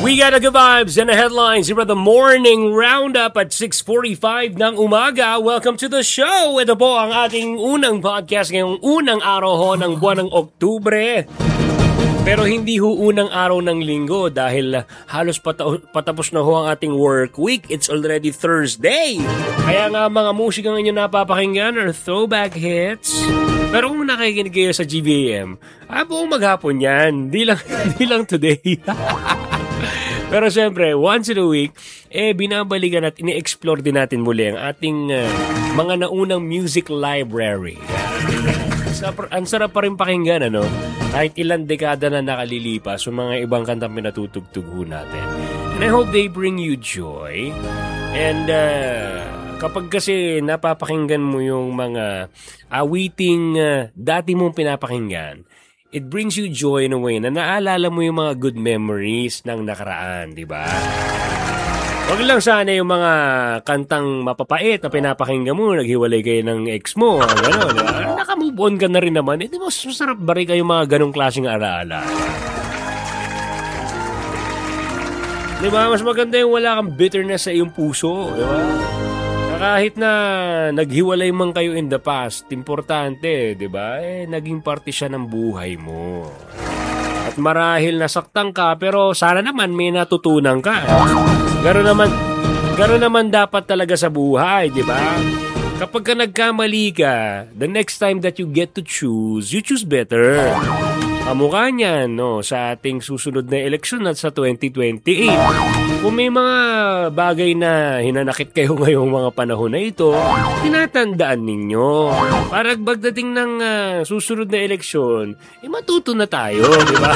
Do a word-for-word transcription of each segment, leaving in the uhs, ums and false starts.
We got the good vibes and the headlines here at the morning roundup at six forty-five ng umaga. Welcome to the show. Ito po ang ating unang podcast ngayong unang araw ho ng buwan ng Oktubre. Pero hindi ho unang araw ng linggo dahil halos pata- patapos na ho ang ating work week. It's already Thursday. Kaya nga mga musika nga inyo napapakinggan are throwback hits. Pero kung nakikinig kayo sa G B A M, ah, buong maghapon yan. Di lang, di lang today. Pero syempre, once in a week, eh, binabalikan at ini-explore din natin muli ang ating uh, mga naunang music library. Ang sarap pa rin pakinggan, ano? Kahit ilang dekada na nakalilipas, yung mga ibang kantang pinatutugtog natin. And I hope they bring you joy. And uh, kapag kasi napapakinggan mo yung mga awiting uh, dati mong pinapakinggan, it brings you joy in a way na naalala mo yung mga good memories ng nakaraan, di ba? Huwag lang sana yung mga kantang mapapait na pinapakinggan mo, naghiwalay kayo ng ex mo, gano'n. Naka-move on ka na rin naman. Eh, di ba, masarap ba rin kayo mga ganong klaseng alaala? Di ba, mas maganda yung wala kang bitterness sa iyong puso, di ba? Kahit na naghiwalay man kayo in the past, importante, di ba? Eh, naging parte siya ng buhay mo. At marahil nasaktan ka, pero sana naman may natutunan ka. Gano'n naman, gano'n naman dapat talaga sa buhay, di ba? Kapag ka nagkamali ka, the next time that you get to choose, you choose better. Kamukha niyan, no, sa ating susunod na eleksyon at sa twenty twenty-eight. Kung may mga bagay na hinanakit kayo ngayong mga panahon na ito, tinatandaan ninyo. Para pagdating ng uh, susunod na eleksyon, eh matuto na tayo, di ba?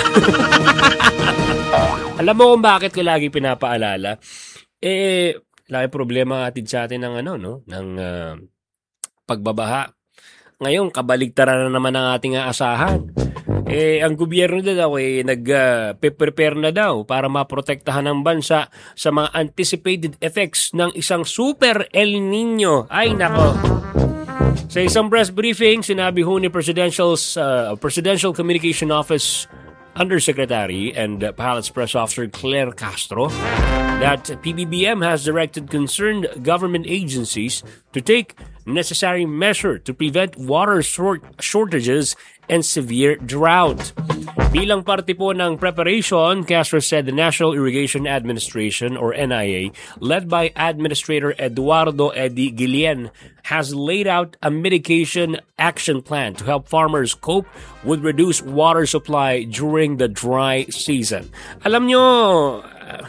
Alam mo kung bakit ko lagi pinapaalala? Eh, laki problema atid sa atin ng ano, no, ng uh, pagbabaha. Ngayon, kabaligtaran na naman ang ating aasahan. Eh, ang gobyerno na daw eh, nag-prepare uh, na daw para maprotektahan ng bansa sa mga anticipated effects ng isang super El Nino. Ay, nako. Sa isang press briefing, sinabi ho ni Presidential's, uh, Presidential Communication Office Undersecretary and uh, Palace Press Officer Claire Castro that P B B M has directed concerned government agencies to take necessary measure to prevent water short- shortages and severe drought. Bilang parte po ng preparation, Castro said the National Irrigation Administration or N I A, led by Administrator Eduardo Eddie Guillen, has laid out a mitigation action plan to help farmers cope with reduced water supply during the dry season. Alam nyo, uh,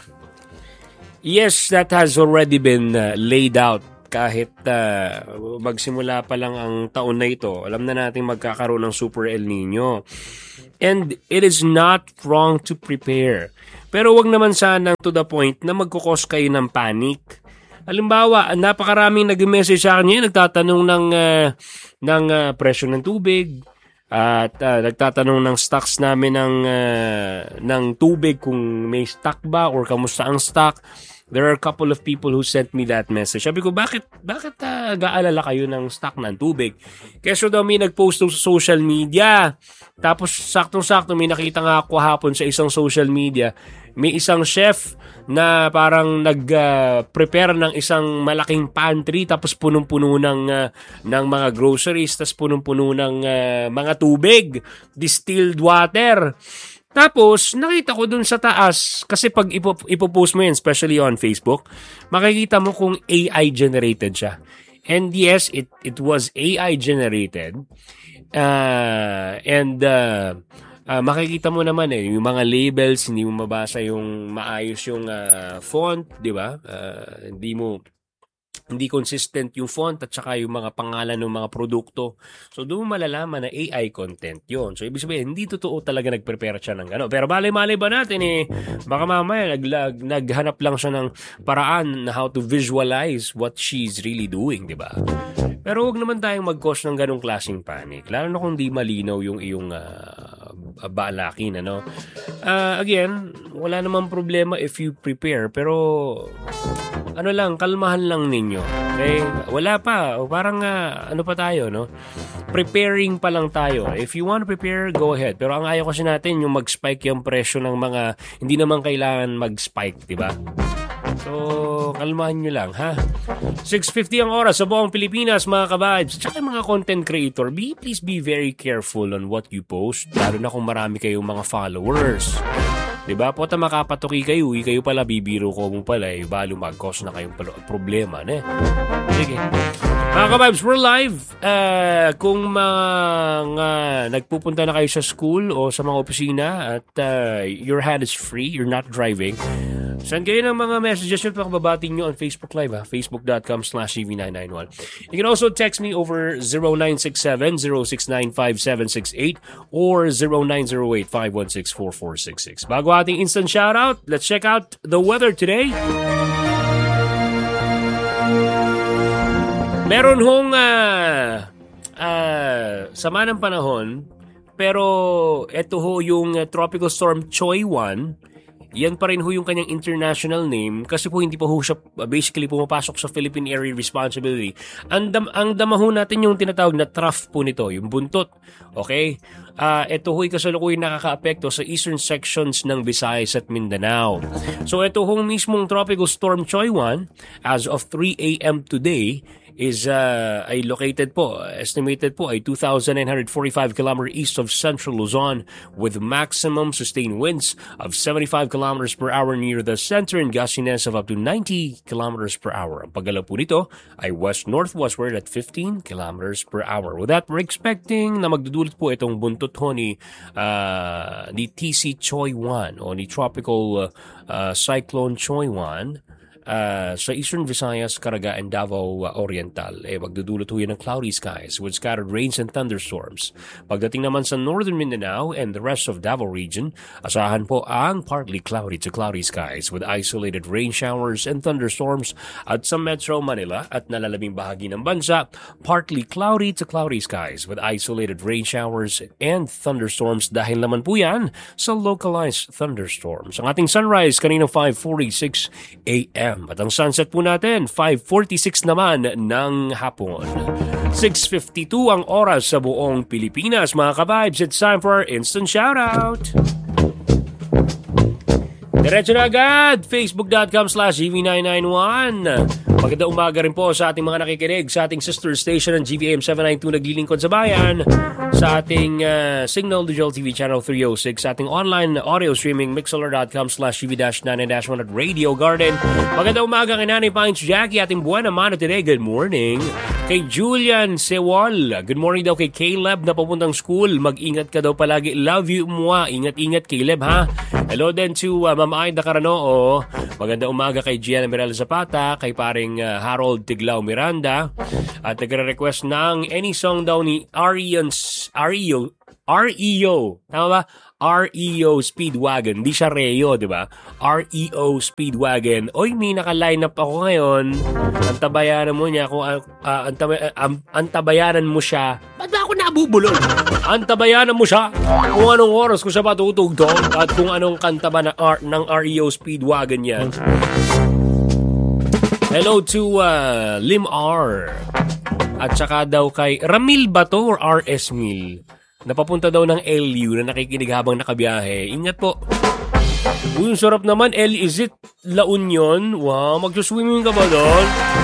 yes, that has already been uh, laid out. Kahit uh, magsimula pa lang ang taon na ito, alam na natin magkakaroon ng Super El Nino. And it is not wrong to prepare. Pero wag naman sana to the point na magkukos kayo ng panic. Halimbawa, napakaraming nag-message sa akin ngayon, nagtatanong ng, uh, ng uh, presyo ng tubig, at uh, nagtatanong ng stocks namin ng, uh, ng tubig kung may stock ba or kamusta ang stock. There are a couple of people who sent me that message. Sabi ko, bakit, bakit uh, gaalala kayo ng stock ng tubig? Kasi daw may nag-post sa social media. Tapos saktong-sakto may nakita nga ako hapon sa isang social media. May isang chef na parang nag-prepare uh, ng isang malaking pantry tapos punong-puno ng, uh, ng mga groceries, tapos punong-puno ng uh, mga tubig, distilled water. Tapos, nakita ko dun sa taas, kasi pag ipop- ipopost mo yan, especially on Facebook, makikita mo kung A I generated siya. And yes, it it was A I generated. Uh, and uh, uh, makikita mo naman eh, yung mga labels, hindi mo mabasa yung maayos yung uh, font, di ba? Uh, hindi mo... hindi consistent yung font at saka yung mga pangalan ng mga produkto. So, doon mo malalaman na A I content yon. So, ibig sabihin, hindi totoo talaga nag-prepare siya ng gano'n. Pero malay-malay ba natin eh, baka mamaya nag- naghanap lang siya ng paraan na how to visualize what she's really doing, di ba? Pero huwag naman tayong mag-cause ng ganong klaseng panic. Lalo na kung di malinaw yung iyong uh, baalakin, ano? Uh, again, wala namang problema if you prepare. Pero ano lang, kalmahan lang ninyo. Okay? Wala pa. O parang, uh, ano pa tayo, no? Preparing pa lang tayo. If you want to prepare, go ahead. Pero ang ayaw kasi natin, yung mag-spike yung presyo ng mga, hindi naman kailangan mag-spike, di ba? So, kalmahan nyo lang, ha? six fifty ang oras sa buong Pilipinas, mga ka-vibes. Tsaka mga content creator, be, please be very careful on what you post. Lalo na kung marami kayong mga followers. Diba? Pota makapatuki kayo, eh, kayo pala bibiro ko mo pala, eh, balo mag-cause na kayong problema, ne? Sige. Mga ka-vibes, we're live. Uh, kung mga nagpupunta na kayo sa school o sa mga opisina at uh, your hand is free, you're not driving, send kayo ng mga messages nyo at makababati nyo on Facebook Live, ha? facebook.com slash E V nine ninety-one. You can also text me over zero nine six seven, zero six nine five seven six eight or zero nine zero eight, five one six, four four six six. Bago ating instant shoutout, let's check out the weather today. Meron hong uh, uh, sama ng panahon, pero ito ho yung uh, Tropical Storm Choi one. Yan pa rin ho yung kanyang international name kasi po hindi pa ho siya basically pumapasok sa Philippine Area Responsibility. Ang, dam, ang damaho natin yung tinatawag na trough po nito, yung buntot. Okay? Uh, ito ho'y kasalukuyan nakaka-apekto sa eastern sections ng Visayas at Mindanao. So ito hong mismong Tropical Storm Choi one as of three a.m. today is uh, ay located po, estimated po ay two thousand nine hundred forty-five kilometers east of central Luzon with maximum sustained winds of seventy-five kilometers per hour near the center and gustiness of up to ninety kilometers per hour. Ang paggalaw po nito ay west-northwestward at fifteen kilometers per hour. With that, we're expecting na magdudulot po itong buntot ho ni, uh, ni T C Choi one o ni Tropical uh, uh, Cyclone Choi one. Uh, sa Eastern Visayas, Caraga, and Davao uh, Oriental, eh, magdudulot ho yan ng cloudy skies with scattered rains and thunderstorms. Pagdating naman sa Northern Mindanao and the rest of Davao region, asahan po ang partly cloudy to cloudy skies with isolated rain showers and thunderstorms at sa Metro Manila at nalalabing bahagi ng bansa, partly cloudy to cloudy skies with isolated rain showers and thunderstorms dahil naman po yan sa localized thunderstorms. Ang ating sunrise kanina five forty-six a.m. At ang sunset po natin, five forty-six naman ng hapon. six fifty-two ang oras sa buong Pilipinas. Mga ka-vibes, it's time for our instant shoutout. Diretso na agad, facebook.com slash E V nine ninety-one. Maganda umaga rin po sa ating mga nakikinig sa ating sister station ng G V M seven ninety-two naglilingkod sa bayan, sa ating uh, Signal Digital T V Channel three oh six, sa ating online audio streaming mixlr.com slash E V nine ninety-one at Radio Garden. Maganda umaga kay Nanay Pines Jackie, ating buwan naman today. Good morning. Kay Julian Sewal, good morning daw kay Caleb na papuntang school. Mag-ingat ka daw palagi. Love you, mua. Ingat-ingat, Caleb, ha? Hello din to uh, Ma'am Aida Caranoo. Maganda umaga kay Gianna Mirel Zapata, kay paring uh, Harold Tiglao Miranda. At nagre-request ng any song daw ni Arion, Ario, R E O. Tama ba? R E O Speedwagon. Hindi siya Reo, di ba? R E O Speedwagon. Oy, may naka-line up ako ngayon. Antabayanan mo niya kung uh, uh, antaba, uh, antabayanan mo siya. Ba't ba ako nabubulol? Antabayanan mo siya kung anong oras ko siya patutugtog at kung anong kanta ba ng, R- ng R E O Speedwagon yan. Hello to uh, Lim R. At saka daw kay Ramil ba to or R S Mil? Napapunta daw ng L U na nakikinig habang nakabiyahe. Ingat po. Uy, yung sarap naman. L, is it La Union? Wow, magsuswimming ka ba doon?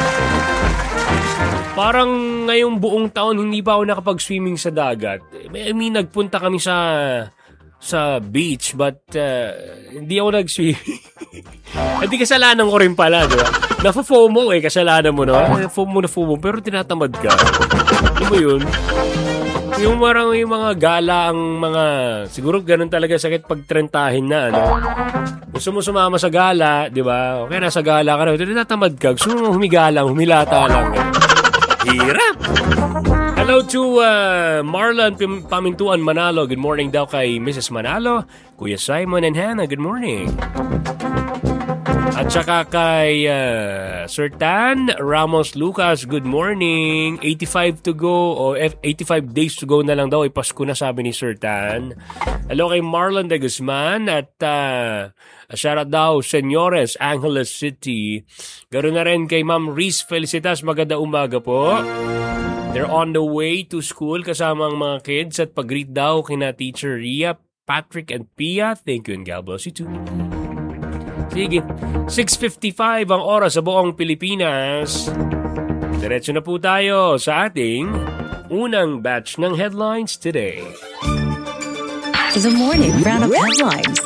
Parang ngayong buong taon hindi pa ako nakapag-swimming sa dagat. I mean, nagpunta kami sa sa beach but uh, hindi ako nag-swimming. Hindi kasalanan ko rin pala, di ba? Nafa-FOMO eh, kasalanan mo, no? FOMO na FOMO, pero tinatamad ka. Ano mo yun? Yung marang yung mga gala ang mga, siguro ganun talaga sakit pagtrentahin na, ano? Gusto mo sumama sa gala, di ba? Okay, nasa gala ka na, tinatamad ka. Gusto mo humigalang, humilata lang. Hirap! Hello to uh, Marlon Pamintuan Manalo. Good morning daw kay Missus Manalo, Kuya Simon and Hannah. Good morning. At saka kay uh, Sir Tan Ramos Lucas, good morning. eighty-five to go o eighty-five days to go na lang daw. Ipasko na, sabi ni Sir Tan. Hello kay Marlon de Guzman at uh, shoutout daw Senyores, Angeles City. Ganoon na rin kay Ma'am Reese Felicitas, maganda umaga po. They're on the way to school kasama ang mga kids at pag-greet daw kina Teacher Ria, Patrick and Pia. Thank you and God bless you too. Sige, six fifty-five ang oras sa buong Pilipinas. Diretso na po tayo sa ating unang batch ng headlines today. The morning round of headlines.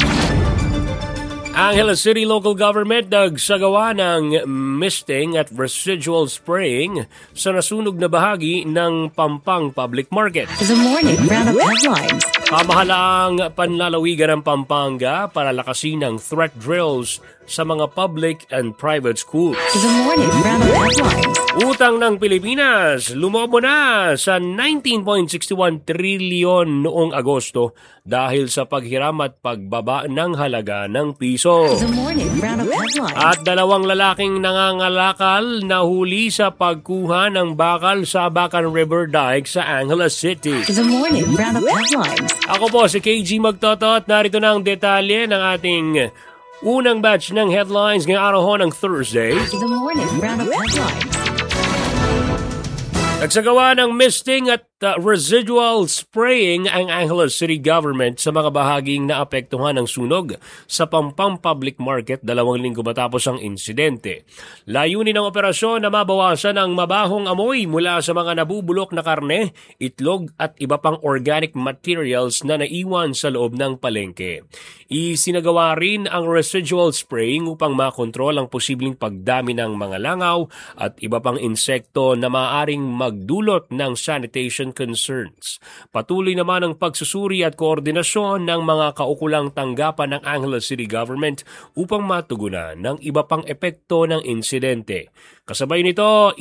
Angeles City Local Government nagsagawa ng misting at residual spraying sa nasunog na bahagi ng Pampang Public Market. The morning round of headlines. Pamahalaang panlalawigan ng Pampanga para lakasin ang threat drills sa mga public and private schools. The morning round of headlines. Utang ng Pilipinas lumobo na sa nineteen point six one trilyon noong Agosto dahil sa paghiram at pagbaba ng halaga ng piso. The morning round of headlines. At dalawang lalaking nangangalakal na huli sa pagkuha ng bakal sa Abacan River Dike sa Angeles City. The morning round of headlines. Ako po si K G Magtoto at narito na ang detalye ng ating unang batch ng headlines ngayong araw ho ng Thursday. The morning round of headlines. Nagsagawa ng misting at uh, residual spraying ang Angeles City Government sa mga bahaging naapektuhan ng sunog sa Pampang Public Market dalawang linggo matapos ang insidente. Layunin ng operasyon na mabawasan ang mabahong amoy mula sa mga nabubulok na karne, itlog at iba pang organic materials na naiwan sa loob ng palengke. Isinagawa rin ang residual spraying upang makontrol ang posibleng pagdami ng mga langaw at iba pang insekto na maaaring magdulot ng sanitation concerns. Patuloy naman ang pagsusuri at koordinasyon ng mga kaukulang tanggapan ng Angeles City Government upang matugunan ng iba pang epekto ng insidente. Kasabay nito,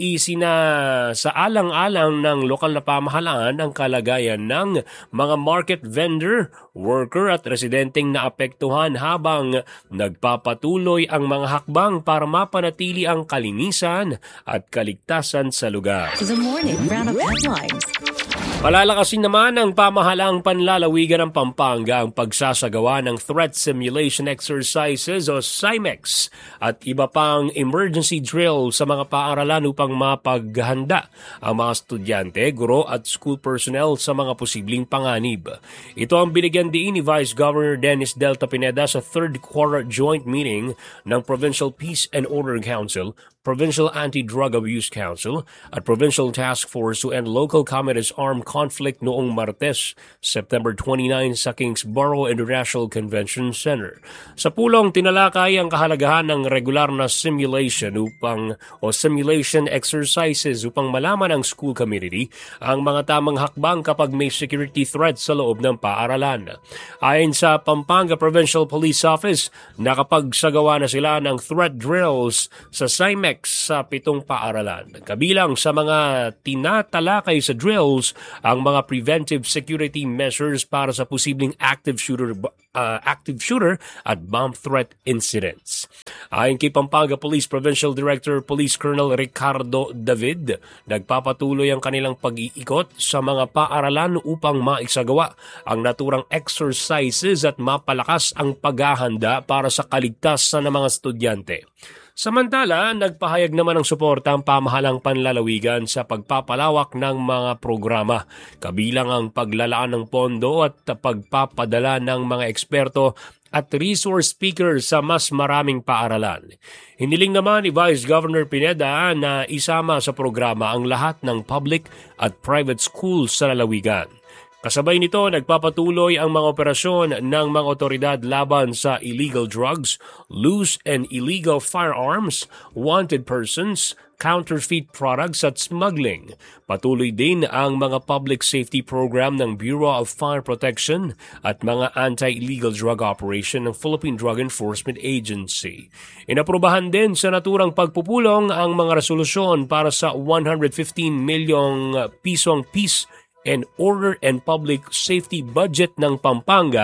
isinasaalang-alang ng lokal na pamahalaan ang kalagayan ng mga market vendor, worker at residenteng naapektuhan habang nagpapatuloy ang mga hakbang para mapanatili ang kalinisan at kaligtasan sa lugar. The morning round of headlines. Palalakasin naman ng pamahalaang panlalawigan ng Pampanga ang pagsasagawa ng Threat Simulation Exercises o S I M E X at iba pang emergency drill sa mga paaralan upang mapaghanda ang mga estudyante, guro at school personnel sa mga posibleng panganib. Ito ang binigyan diin ni Vice Governor Dennis Delta Pineda sa third quarter joint meeting ng Provincial Peace and Order Council, Provincial Anti-Drug Abuse Council at Provincial Task Force to End Local Communist Armed Conflict noong Martes, September twenty-ninth sa Kingsborough International Convention Center. Sa pulong tinalakay ang kahalagahan ng regular na simulation upang o simulation exercises upang malaman ng school community ang mga tamang hakbang kapag may security threat sa loob ng paaralan. Ayon sa Pampanga Provincial Police Office, nakapagsagawa na sila ng threat drills sa S I M E X sa pitong paaralan. Kabilang sa mga tinatalakay sa drills ang mga preventive security measures para sa posibleng active shooter uh, active shooter at bomb threat incidents. Ayon kay Pampanga Police Provincial Director Police Colonel Ricardo David, nagpapatuloy ang kanilang pag-iikot sa mga paaralan upang maisagawa ang naturang exercises at mapalakas ang paghahanda para sa kaligtasan ng mga estudyante. Samantala, nagpahayag naman ng suporta ang pamahalang panlalawigan sa pagpapalawak ng mga programa, kabilang ang paglalaan ng pondo at pagpapadala ng mga eksperto at resource speakers sa mas maraming paaralan. Hiniling naman ni Vice Governor Pineda na isama sa programa ang lahat ng public at private schools sa lalawigan. Kasabay nito, nagpapatuloy ang mga operasyon ng mga otoridad laban sa illegal drugs, loose and illegal firearms, wanted persons, counterfeit products at smuggling. Patuloy din ang mga public safety program ng Bureau of Fire Protection at mga anti-illegal drug operation ng Philippine Drug Enforcement Agency. Inaprubahan din sa naturang pagpupulong ang mga resolusyon para sa one hundred fifteen milyong pisong peace and Order and Public Safety Budget ng Pampanga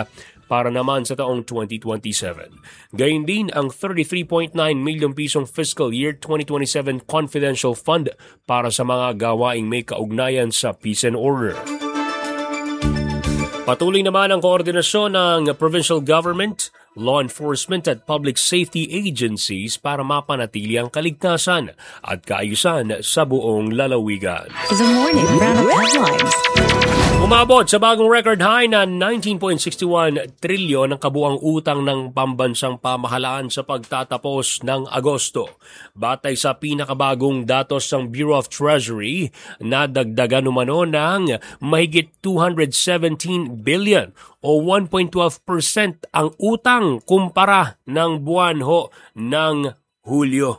para naman sa taong twenty twenty-seven. Gayun din ang thirty-three point nine milyong pisong fiscal year twenty twenty-seven confidential fund para sa mga gawaing may kaugnayan sa peace and order. Patuloy naman ang koordinasyon ng provincial government, law enforcement at public safety agencies para mapanatili ang kaligtasan at kaayusan sa buong lalawigan. The morning roundup headlines. Umabot sa bagong record high na nineteen point six one trilyon ang kabuang utang ng pambansang pamahalaan sa pagtatapos ng Agosto. Batay sa pinakabagong datos ng Bureau of Treasury, nadagdagan umano ng mahigit two hundred seventeen billion o one point one two percent ang utang kumpara ng buwan ho ng Hulyo.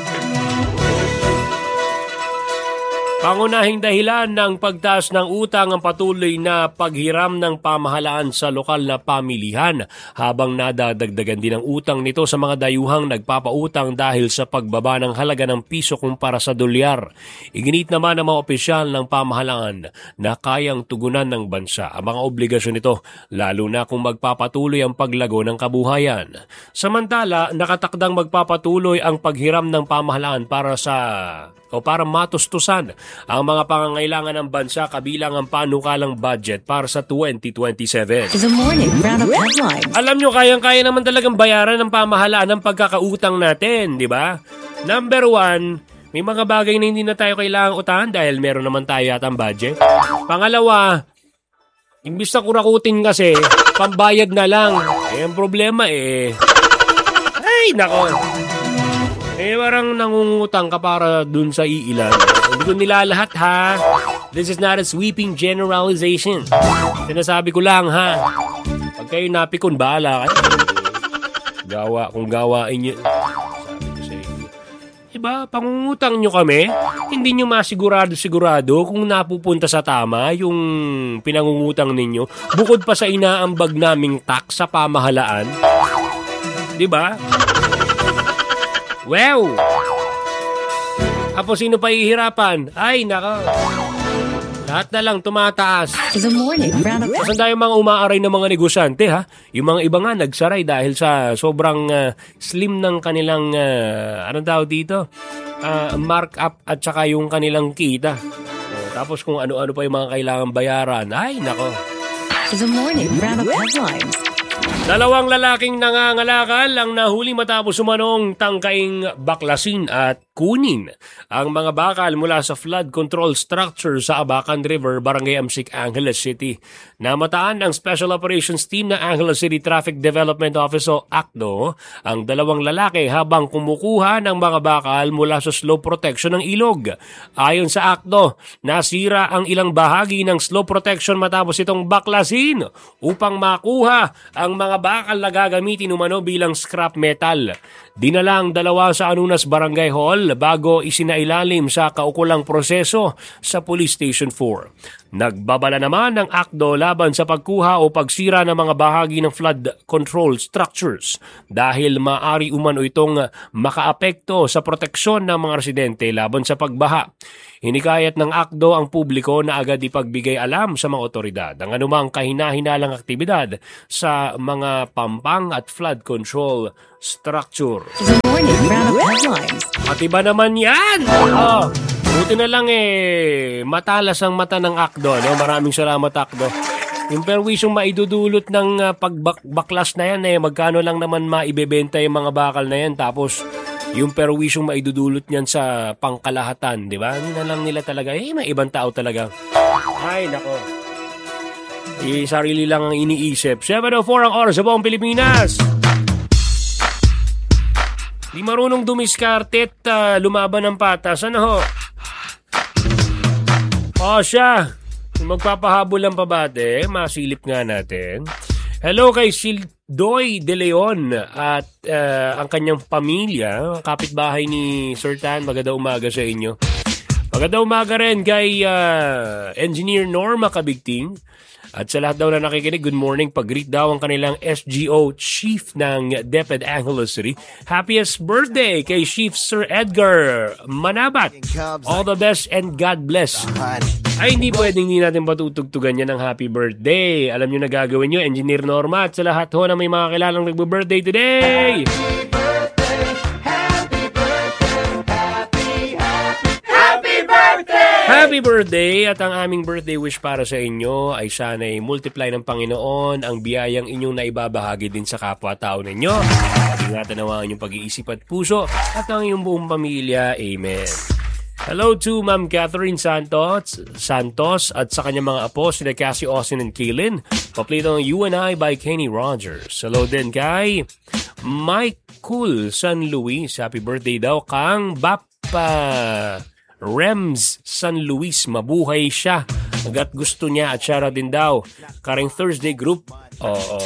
Pangunahing dahilan ng pagtaas ng utang ang patuloy na paghiram ng pamahalaan sa lokal na pamilihan habang nadadagdagan din ang utang nito sa mga dayuhang nagpapautang dahil sa pagbaba ng halaga ng piso kumpara sa dolyar. Iginit naman ng mga opisyal ng pamahalaan na kayang tugunan ng bansa ang mga obligasyon nito lalo na kung magpapatuloy ang paglago ng kabuhayan. Samantala, nakatakdang magpapatuloy ang paghiram ng pamahalaan para sa o para matustusan ang mga pangangailangan ng bansa kabilang ang panukalang budget para sa twenty twenty-seven. The morning roundup headlines. Alam nyo, kayang-kaya naman talagang bayaran ng pamahalaan ng pagkakautang natin, di ba? Number one, may mga bagay na hindi na tayo kailangang utahan dahil meron naman tayo yatang budget. Pangalawa, imbis na kurakutin kasi, pambayad na lang. Eh, ang problema eh, ay, nako. Eh, parang nangungutang ka para dun sa iilan. Hindi ko nilalahat, ha? This is not a sweeping generalization. Sinasabi ko lang, ha? Pag kayo napikon, bahala kayo. Gawa, kung gawain nyo. Sabi ko sa inyo. Diba, pangungutang nyo kami, hindi nyo masigurado-sigurado kung napupunta sa tama yung pinangungutang ninyo. Bukod pa sa inaambag naming tax sa pamahalaan. Diba? Wow! Apo, sino pa ihirapan? Ay, nako. Lahat na lang tumataas. The morning roundup. Saan tayo mga umaaray ng mga negosyante, ha? Yung mga iba nga nagsaray dahil sa sobrang uh, slim ng kanilang, uh, anong tawag dito? Uh, markup at saka yung kanilang kita. Uh, tapos kung ano-ano pa yung mga kailangan bayaran. Ay, nako. The morning roundup headlines. Dalawang lalaking nangangalakal ang nahuli matapos umanong tangkaing baklasin at kunin ang mga bakal mula sa flood control structure sa Abacan River, Barangay Amsik, Angeles City. Namataan ng Special Operations Team ng Angeles City Traffic Development Office o A C D O ang dalawang lalaki habang kumukuha ng mga bakal mula sa slope protection ng ilog. Ayon sa A C D O, nasira ang ilang bahagi ng slope protection matapos itong baklasin upang makuha ang mga bakal na gagamitin umano bilang scrap metal. Dinala ang dalawa sa Anunas Barangay Hall bago isinailalim sa kaukulang proseso sa Police Station four. Nagbabala naman ng A C D O laban sa pagkuha o pagsira ng mga bahagi ng flood control structures dahil maaari umano itong makaapekto sa proteksyon ng mga residente laban sa pagbaha. Hinikayat ng A C D O ang publiko na agad ipagbigay alam sa mga otoridad ang anumang kahina-hinalang aktibidad sa mga pampang at flood control structure. The morning roundup headlines. At iba naman yan! Oh, buti na lang eh, matalas ang mata ng A C D O. No? Maraming salamat, A C D O. Yung perwisyong maidudulot ng uh, pagbaklas na yan, eh, magkano lang naman maibebenta yung mga bakal na yan. Tapos, yung perwisyong maidudulot niyan sa pangkalahatan, di ba? Hindi na lang nila talaga, eh, may ibang tao talaga. Ay, nako. Eh, sarili lang ang iniisip. seven oh four ang oras sa buong Pilipinas. Di marunong dumiskarte at uh, lumaban ng patas. Ano ho? O siya, magpapahabol lang pa ba ate? Masilip nga natin. Hello kay Sildoy De Leon at uh, ang kanyang pamilya, kapitbahay ni Sir Tan. Magandang umaga sa inyo. Magandang umaga rin kay uh, Engineer Norma Kabigting. At sa lahat daw na nakikinig, good morning. Pag-greet daw ang kanilang S G O Chief ng DepEd Angeles City. Happiest birthday kay Chief Sir Edgar Manabat. All the best and God bless. Ay, hindi pwedeng hindi natin patutugtugan yan ng happy birthday. Alam nyo na gagawin nyo, Engineer Norma, at sa lahat ho na may mga kilalang nagbe-birthday today. Happy birthday! At ang aming birthday wish para sa inyo ay sana'y multiply ng Panginoon ang biyayang inyong naibabahagi din sa kapwa-tao ninyo. At ingatan nawa ang inyong pag-iisip at puso at ang iyong buong pamilya. Amen. Hello to Ma'am Catherine Santos Santos at sa kanyang mga apo, sila Cassie, Austin, and Kaylin. Paplito ng You and I by Kenny Rogers. Hello din kay Michael San Luis. Happy birthday daw kang Bapa Rems San Luis, mabuhay siya. Agat gusto niya at shara din daw. Karing Thursday group. Oo.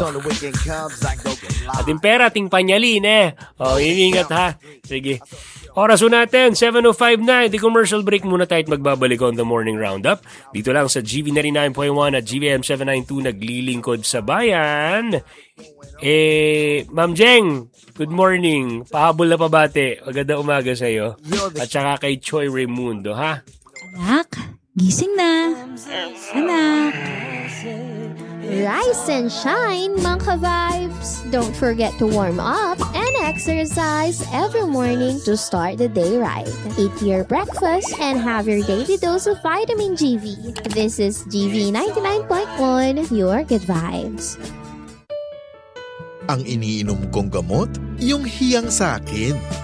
At yung pera, ting panyalin eh. O, iningat ha. Sige. Oras po natin, seven oh five na. Di commercial break muna tayo at magbabalik on the morning roundup. Dito lang sa G V ninety-nine point one at G V M seven ninety-two naglilingkod sa bayan. Eh, Ma'am Jeng, good morning. Pahabol na pabate. Maganda umaga sa'yo. At saka kay Choi Raimundo, ha? Anak, gising na. Anak. Rise and shine, mga ka-vibes! Don't forget to warm up and exercise every morning to start the day right. Eat your breakfast and have your daily dose of vitamin G V. This is G V ninety-nine point one, your good vibes. Ang iniinom kong gamot, yung hiyang sa akin.